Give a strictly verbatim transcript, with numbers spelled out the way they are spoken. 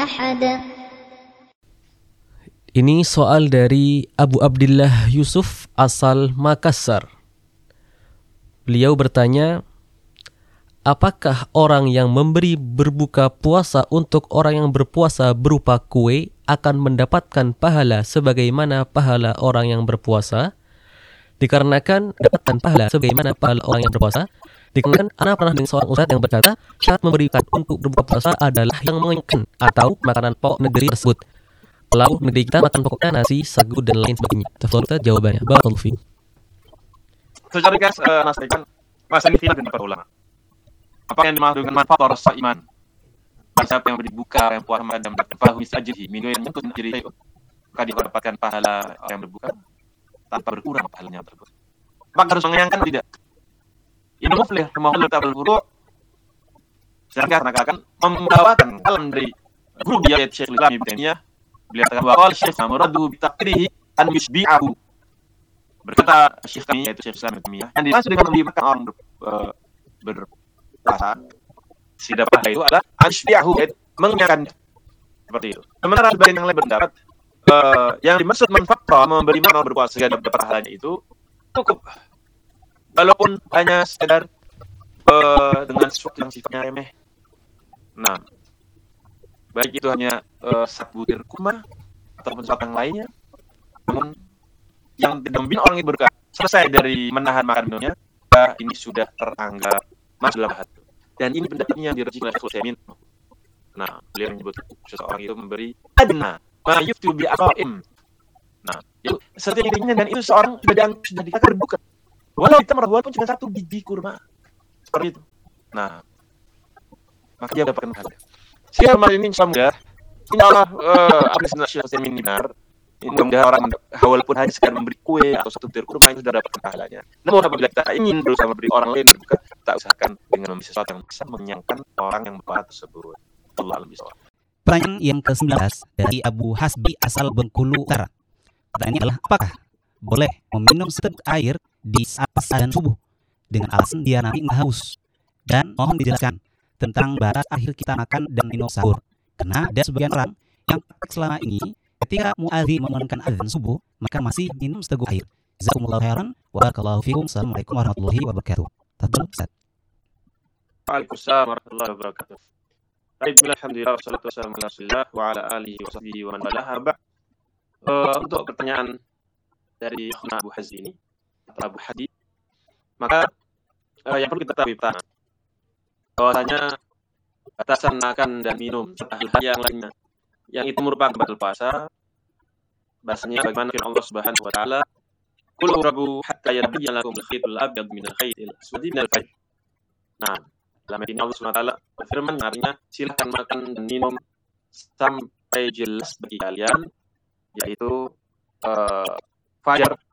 أحد. Ini soal dari Abu Abdillah Yusuf asal Makassar. Beliau bertanya, apakah orang yang memberi berbuka puasa untuk orang yang berpuasa berupa kue akan mendapatkan pahala sebagaimana pahala orang yang berpuasa? Dikarenakan dapatkan pahala sebagaimana pahala orang yang berpuasa. Dikarenakan anak pernah dengan seorang ustadz yang berkata, syarat memberikan untuk berbuka puasa adalah yang mengenyangkan atau makanan pokok negeri tersebut. Kalau negeri kita makan pokoknya nasi, sagu, dan lain sebagainya. Tafadhol jawabannya. Barakallahu fiik. Secara ringkas, uh, nastikan masa ini khilaf para ulama. Apa yang dimaksud dengan manfaat rasa iman? Siapa yang berbuka, yang puasa Ramadan berfahmi sajih, minum yang mungkin menjadi maka dia mendapatkan pahala orang yang berbuka tanpa berkurang pahalanya tersebut. Maka harus mengenyangkan tidak? Ini muflih, memahul tabel guru. Sedangkan akan membawakan kalam dari guru dia Syekh Islam Ibnu Taimiyah. Beliau katakan bahwa Syekh Samuradu bitaqrihi an yusbi'ahu. Berkata Syekh kami yaitu Syekh Islam Ibnu Taimiyah, yang dimaksud dengan melibatkan orang ber, uh, berpuasa tidak pahala itu adalah an yusbi'ahu, mengenyangkan seperti itu. Sementara sebagian yang lain berpendapat uh, yang dimaksud manfaat memberi makan orang berpuasa sehingga dapat pahalanya itu cukup, walaupun hanya sekedar uh, dengan sesuatu yang sifatnya remeh. Nah, baik itu hanya uh, satu butir kurma ataupun sesuatu yang lainnya, namun yang tidak membina orang itu berkah selesai dari menahan makan minumnya, ini sudah teranggap masuk dalam hati. Dan ini pendapatnya yang direjeki oleh Utsaimin. Nah, beliau menyebut seseorang itu memberi adna ma yuftu bi aqaim. Nah, itu seperti ini, dan itu seorang sudah dianggap sudah dikatakan berbuka. Walau kita merawat pun cuma satu biji kurma. Seperti itu. Nah, maka dia mendapatkan pahala. Sehingga malam ini insyaallah ini Allah uh, apresiasi Syekh Utsaimin benar. Ini mudah orang walaupun hanya sekedar memberi kue atau satu butir kurma itu sudah dapat pahalanya. Namun apabila kita ingin berusaha memberi orang lain berbuka, kita usahakan dengan memberi sesuatu yang bisa mengenyangkan orang yang berbuka tersebut. Allah lebih soal. Pertanyaan yang ke-sembilan belas dari Abu Hasbi asal Bengkulu Utara. Pertanyaannya adalah, apakah boleh meminum seteguk air di saat azan subuh dengan alasan dia nanti haus? Dan mohon dijelaskan tentang batas akhir kita makan dan minum sahur. Karena ada sebagian orang yang selama ini ketika muadzin memandangkan azan subuh maka masih minum seteguk air. Jazakumullahu khairan wa barakallahu fikum. Assalamualaikum warahmatullahi wabarakatuh. Tafadhol Ustaz. Waalaikumsalam warahmatullahi wabarakatuh. Baik, alhamdulillah wassalatu wassalamu ala Rasulillah wa ala alihi wa sahbihi wa man walaha. Uh, untuk pertanyaan dari Abu Hazi ini, Abu Hadi, maka uh, yang perlu kita tahu pertama bahwasanya batasan makan dan minum serta hal yang lainnya yang itu merupakan batal puasa, bahasanya bagaimana firman Allah Subhanahu wa taala, qul rabu hatta yabayyana lakum al-khaytul abyad min al-khaytil aswadi min al-fajr. Nah, dalam ayat ini Allah Subhanahu wa taala berfirman, artinya silakan makan dan minum sampai jelas bagi kalian, yaitu uh, fajar